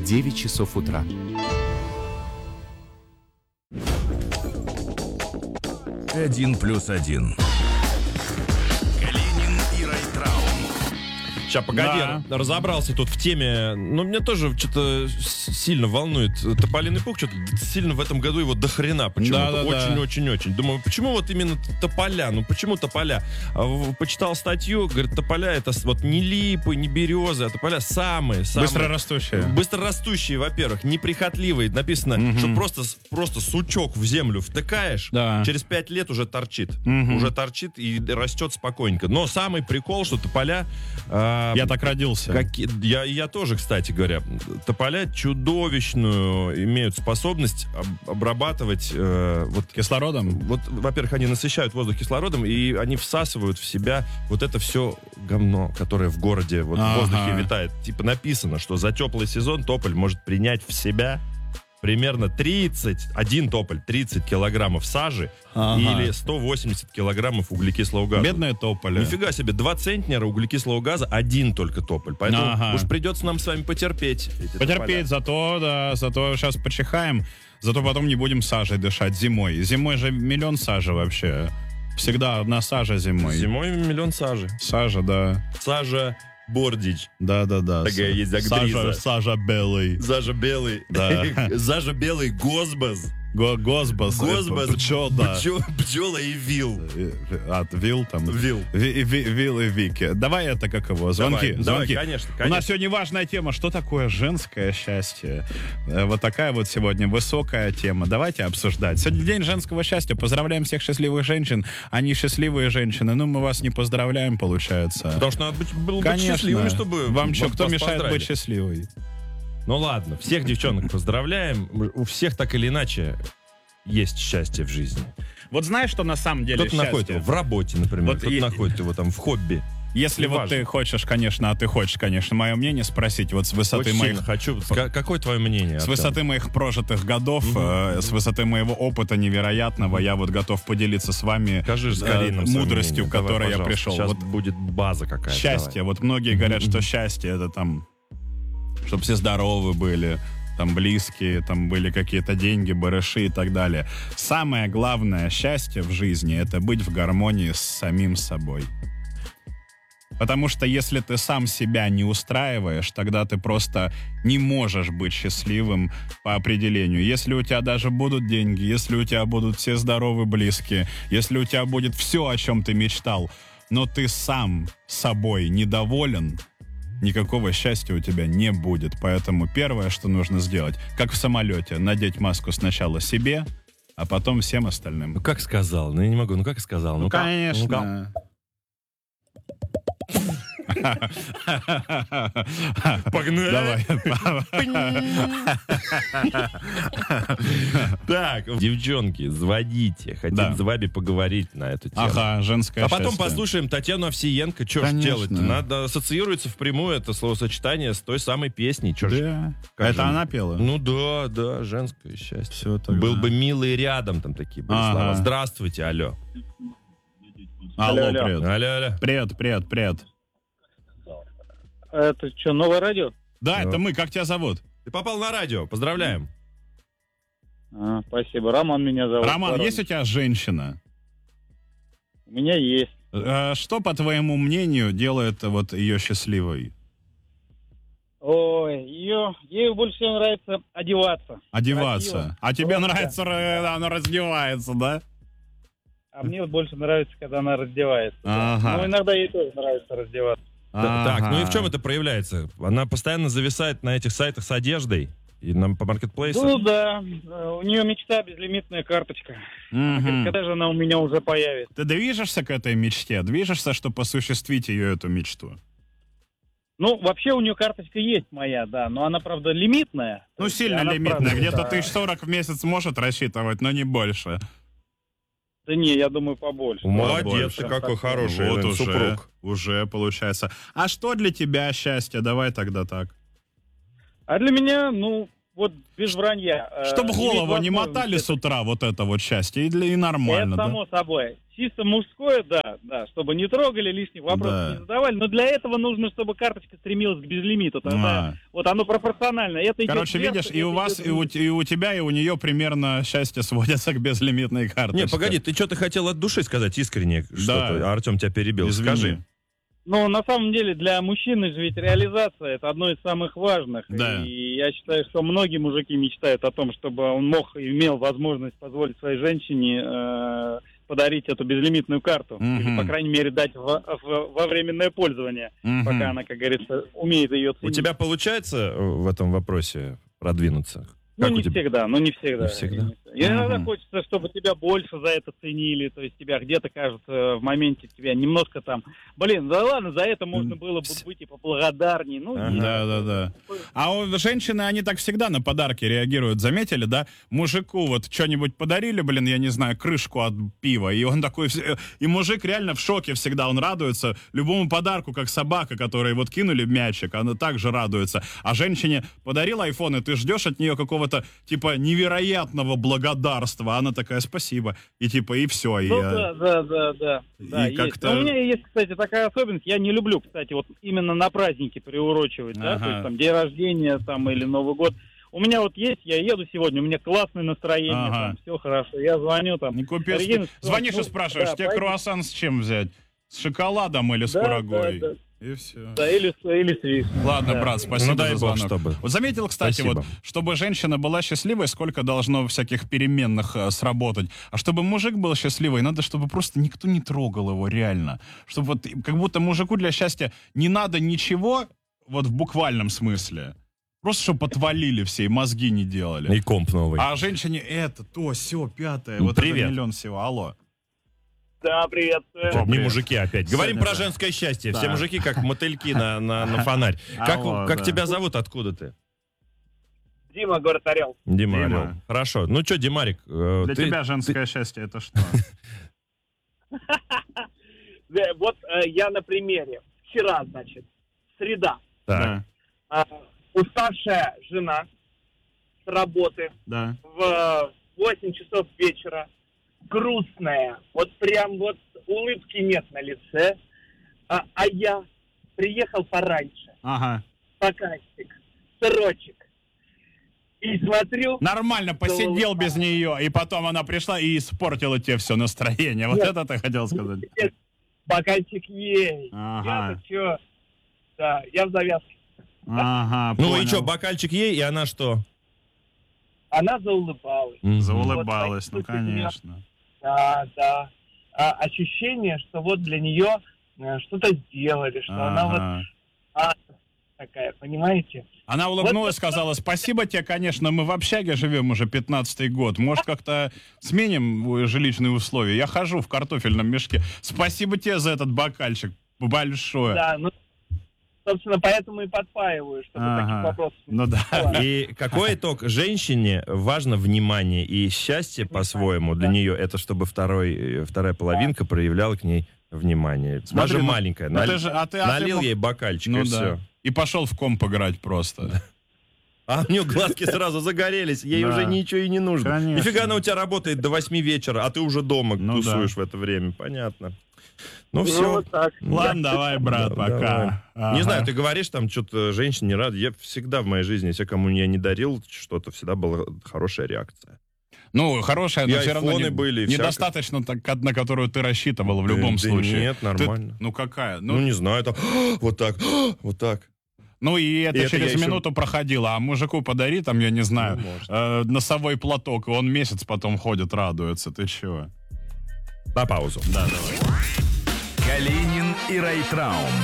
9 часов утра. «1+1». Калинин и Райтраун. Сейчас, погоди, разобрался тут в теме. Ну, меня тоже что-то сильно волнует. Тополиный пух, что-то сильно в этом году его до хрена почему-то. Очень-очень-очень. Думаю, почему вот именно тополя? Ну, почему тополя? Почитал статью, говорит, тополя это вот не липы, не березы, а тополя самые... Быстрорастущие. Быстрорастущие, во-первых, неприхотливые. Написано, что просто сучок в землю втыкаешь, через 5 лет уже торчит. Уже торчит и растет спокойненько. Но самый прикол, что тополя... Я так родился. Я тоже, кстати говоря. Тополя чудовищную имеют способность обрабатывать... кислородом? Вот, во-первых, они насыщают воздух кислородом, и они всасывают в себя вот это все говно, которое в городе в воздухе витает. Типа написано, что за теплый сезон тополь может принять в себя примерно один тополь, 30 килограммов сажи или 180 килограммов углекислого газа. Бедные тополи. Нифига себе, 2 центнера углекислого газа, один только тополь. Поэтому уж придется нам с вами потерпеть. Потерпеть, зато сейчас почихаем, зато потом не будем сажей дышать зимой. Зимой же миллион сажи вообще. Всегда одна сажа зимой. Зимой миллион сажи. Сажа, да. Сажа Бордич. Да. Такая есть актриса. Сажа белый. Сажа белый. Да. Сажа белый Госбас. Госбас. Пчела и Вил. Вил там? Вил. Вил и Вики. Давай это как его? Звонки. Давай, конечно. У нас сегодня важная тема. Что такое женское счастье? Вот такая вот сегодня высокая тема. Давайте обсуждать. Сегодня день женского счастья. Поздравляем всех счастливых женщин. Они счастливые женщины. Но мы вас не поздравляем, получается. Потому что надо быть счастливым, чтобы... Вам что, кто мешает быть счастливой? Ну ладно, всех девчонок поздравляем. У всех так или иначе есть счастье в жизни. Вот знаешь, что на самом деле кто-то находит его в работе, например, вот кто-то находит его там в хобби. Если вот ты хочешь, конечно, мое мнение спросить, вот с высоты очень моих... хочу. Какое твое мнение? С высоты моих прожитых годов, с высоты моего опыта невероятного, я вот готов поделиться с вами мудростью, к которой я пришел. Сейчас вот будет база какая-то. Счастье. Вот многие говорят, что счастье это там... чтобы все здоровы были, там близкие, там были какие-то деньги, барыши и так далее. Самое главное счастье в жизни — это быть в гармонии с самим собой. Потому что если ты сам себя не устраиваешь, тогда ты просто не можешь быть счастливым по определению. Если у тебя даже будут деньги, если у тебя будут все здоровые близкие, если у тебя будет все, о чем ты мечтал, но ты сам собой недоволен, никакого счастья у тебя не будет. Поэтому первое, что нужно сделать, как в самолете, надеть маску сначала себе, а потом всем остальным. Ну как сказал? Ну я не могу. Ну как сказал? Ну конечно. Погнали. Давай. Так, девчонки, звоните. Хотим с вами поговорить на эту тему. Ага, женское счастье. А потом послушаем Татьяну Овсиенко. Что ж делать? Надо ассоциируется впрямую это словосочетание с той самой песней. Да. Это она пела? Ну да, женское счастье. Все тогда. Был бы милый рядом, там такие были слова. Здравствуйте, алло. Алло, привет. Алло. Привет. Это что, новое радио? Да, это мы. Как тебя зовут? Ты попал на радио. Поздравляем. Спасибо. Роман меня зовут. Роман, есть у тебя женщина? У меня есть. Что, по твоему мнению, делает вот ее счастливой? Ой, ей больше всего нравится одеваться. Одеваться. А тебе нравится, она раздевается, да? А мне больше нравится, когда она раздевается. Ага. Но иногда ей тоже нравится раздеваться. Так, ну и в чем это проявляется? Она постоянно зависает на этих сайтах с одеждой и по маркетплейсу? Ну да, у нее мечта безлимитная карточка. Когда же она у меня уже появится? Ты движешься к этой мечте? Движешься, чтобы осуществить ее, эту мечту? Ну, вообще у нее карточка есть моя, да, но она, правда, лимитная. Ну, сильно лимитная. Где-то 1040 в месяц может рассчитывать, но не больше. Да не, я думаю, побольше. Молодец, ты какой хороший вот супруг. Уже получается. А что для тебя счастье? Давай тогда так. А для меня, вот без вранья. Чтобы голову не иметь мотали возможность с утра, вот это вот счастье, и нормально, это да? само собой. Чисто мужское, да, чтобы не трогали, лишних вопросов Да. не задавали. Но для этого нужно, чтобы карточка стремилась к безлимиту. Тогда вот оно пропорционально. Это идет Короче, вверх, видишь, и это у вас, идет и вниз. у тебя, и у нее примерно счастье сводится к безлимитной карточке. Не, погоди, ты что-то хотел от души сказать искренне что-то, Артем тебя перебил. Извини. Скажи. Ну, на самом деле, для мужчины же ведь реализация — это одно из самых важных. Да. И я считаю, что многие мужики мечтают о том, чтобы он мог и имел возможность позволить своей женщине подарить эту безлимитную карту. Или, по крайней мере, дать во временное пользование, пока она, как говорится, умеет ее ценить. У тебя получается в этом вопросе продвинуться? Ну, Как у не тебя? всегда, ну, не всегда. Не всегда. И иногда хочется, чтобы тебя больше за это ценили, то есть тебя где-то, кажется, в моменте тебя немножко там, да ладно, за это можно было бы быть и поблагодарней. Ну, Ага. и- Да. А вот женщины, они так всегда на подарки реагируют, заметили, да? Мужику вот что-нибудь подарили, я не знаю, крышку от пива, и он такой, и мужик реально в шоке всегда, он радуется любому подарку, как собака, которой вот кинули мячик, она также радуется. А женщине подарил айфон, и ты ждешь от нее какого-то, типа, невероятного благодарства, она такая, спасибо, и типа, и все. Ну, да, И есть. как-то- Но у меня есть, кстати, такая особенность. Я не люблю, кстати, вот именно на праздники приурочивать, да, то есть там день рождения там или Новый год. У меня вот есть, я еду сегодня, у меня классное настроение, там все хорошо. Я звоню там. Не купил. Регина, Звонишь и ну, спрашиваешь, да, тебе пойди. круассан с чем взять? С шоколадом или с курагой? Да. И все. Да, или с вишней. Ладно, Да. брат, спасибо Ну, дай за бог, звонок. чтобы. Вот заметил, кстати, Спасибо. вот, чтобы женщина была счастливой, сколько должно всяких переменных сработать. А чтобы мужик был счастливый, надо, чтобы просто никто не трогал его, реально. Чтобы вот, как будто мужику для счастья не надо ничего, вот в буквальном смысле. Просто, чтобы отвалили все и мозги не делали. И комп новый. А женщине это, то, сё, пятое. Ну, Вот привет. это миллион всего. Алло. Да, приветствую. Не привет. мужики опять. Говорим Сегодня про да. женское счастье. Да. Все мужики как мотыльки на фонарь. Алло, Как да. тебя зовут? Откуда ты? Дима, город Орел. Дима. Дима. Орел. Хорошо. Ну что, Димарик, Для ты- тебя женское счастье это что? Вот я на примере. Вчера, значит, среда. Так. Уставшая жена с работы Да. в 8 часов вечера, грустная, вот прям вот улыбки нет на лице, а я приехал пораньше, Ага. стаканчик, сырочек, и смотрю, Нормально посидел без нее, и потом она пришла и испортила тебе все настроение. Вот Нет. это ты хотел сказать? стаканчик ей. Ага. Я-то чё? Да, я в завязке. Ага, Ну понял. и что, бокальчик ей, и она что? Она заулыбалась. Заулыбалась, ну Вот такие конечно. Да. Ощущение, что вот для нее что-то сделали, что она вот Ага. такая, понимаете? Она улыбнулась, сказала, спасибо тебе, конечно, мы в общаге живем уже 15-й год. Может, как-то сменим жилищные условия? Я хожу в картофельном мешке. Спасибо тебе за этот бокальчик большое. Да, ну, собственно, поэтому и подпаиваю, чтобы таких вопросов не Ну да. было. И какой итог? Женщине важно внимание и счастье по-своему. Для нее это чтобы вторая половинка проявляла к ней внимание. Смотри, Даже ну, маленькая. ну ты же- а ты Налил мог- ей бокальчик, Ну и да. все. И пошел в комп играть просто. А у нее глазки сразу загорелись, ей Да. уже ничего и не нужно. Конечно. Нифига она у тебя работает до 8 вечера, а ты уже дома Ну тусуешь в это время. Понятно. Ну Ну, все. вот так. Ладно, давай, брат, пока. Не знаю, ты говоришь там что-то женщине не рад. Я всегда в моей жизни, если кому я не дарил что-то, всегда была хорошая реакция. Ну, хорошая, И но все равно айфоны были, и недостаточно, на которую ты рассчитывал в любом Да случае. нет, нормально. Ну, какая? Ну, не знаю, там вот так, вот так. Ну, и это это через я еще- минуту проходило. А мужику подари, там, я не знаю, Ну, может. носовой платок, и он месяц потом ходит, радуется. Ты чего? На паузу. Да, давай. Калинин и Райтраум.